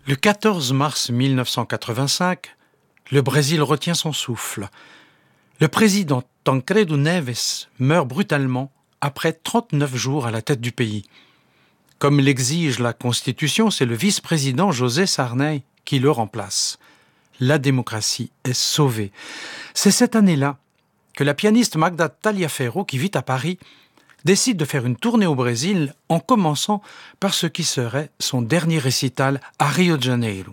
Le 14 mars 1985, le Brésil retient son souffle. Le président Tancredo Neves meurt brutalement après 39 jours à la tête du pays. Comme l'exige la Constitution, c'est le vice-président José Sarney qui le remplace. La démocratie est sauvée. C'est cette année-là que la pianiste Magda Taliaferro, qui vit à Paris, décide de faire une tournée au Brésil en commençant par ce qui serait son dernier récital à Rio de Janeiro.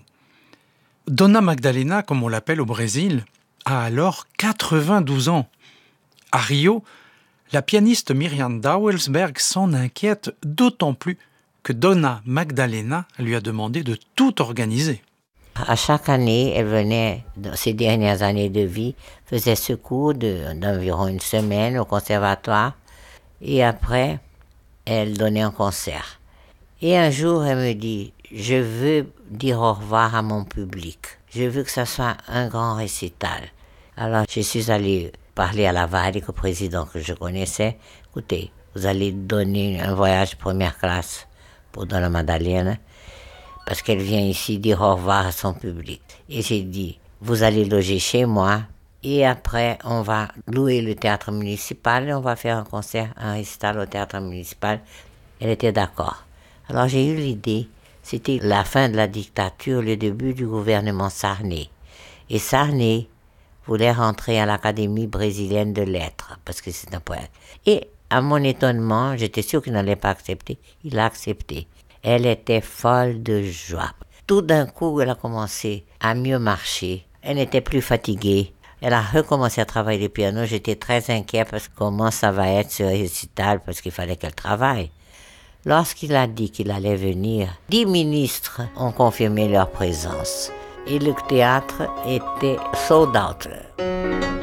Dona Magdalena, comme on l'appelle au Brésil, a alors 92 ans. À Rio, la pianiste Miriam Dowelsberg s'en inquiète d'autant plus que Dona Magdalena lui a demandé de tout organiser. À chaque année, elle venait, dans ses dernières années de vie, faisait ce cours d'environ une semaine au conservatoire. Et après, elle donnait un concert. Et un jour, elle me dit, je veux dire au revoir à mon public. Je veux que ça soit un grand récital. Alors, je suis allée parler à Lavarrique, au président que je connaissais. Écoutez, vous allez donner un voyage première classe pour Dona Magdalena, parce qu'elle vient ici dire au revoir à son public. Et j'ai dit, vous allez loger chez moi, et après, on va louer le théâtre municipal et on va faire un concert, un récital au théâtre municipal. Elle était d'accord. Alors j'ai eu l'idée, c'était la fin de la dictature, le début du gouvernement Sarney. Et Sarney voulait rentrer à l'Académie brésilienne de lettres, parce que c'est un poète. Et à mon étonnement, j'étais sûre qu'il n'allait pas accepter. Il a accepté. Elle était folle de joie. Tout d'un coup, elle a commencé à mieux marcher. Elle n'était plus fatiguée. Elle a recommencé à travailler le piano. J'étais très inquiet parce que comment ça va être ce récital, parce qu'il fallait qu'elle travaille. Lorsqu'il a dit qu'il allait venir, 10 ministres ont confirmé leur présence. Et le théâtre était sold out.